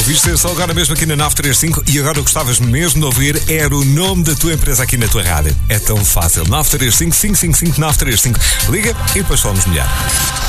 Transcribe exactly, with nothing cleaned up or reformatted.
Ouviste só agora mesmo aqui na nove três cinco e agora gostavas mesmo de ouvir era o nome da tua empresa aqui na tua rádio. É tão fácil. nove três cinco, cinco cinco cinco, nove três cinco. Liga e depois falamos melhor.